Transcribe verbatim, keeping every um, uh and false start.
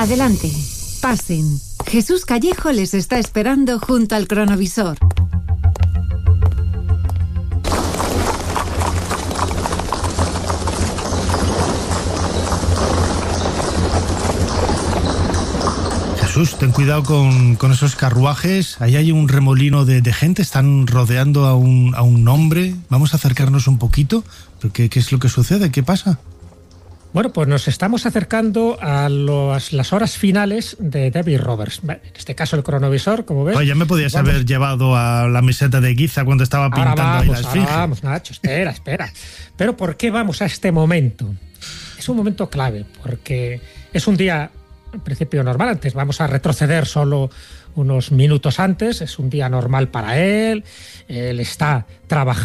Adelante, pasen. Jesús Callejo les está esperando junto al cronovisor. Jesús, ten cuidado con, con esos carruajes. Ahí hay un remolino de, de gente, están rodeando a un, a un hombre. Vamos a acercarnos un poquito. ¿Qué, qué es lo que sucede? ¿Qué pasa? Bueno, pues nos estamos acercando a los, las horas finales de David Roberts. En este caso el cronovisor, como ves. Oye, ya me podías vamos. haber llevado a la meseta de Giza cuando estaba pintando ahora vamos, ahí la esfinge. Ahora vamos, Nacho, espera, espera. Pero ¿por qué vamos a este momento? Es un momento clave, porque es un día, en principio, normal. Antes vamos a retroceder solo unos minutos antes. Es un día normal para él. Él está trabajando.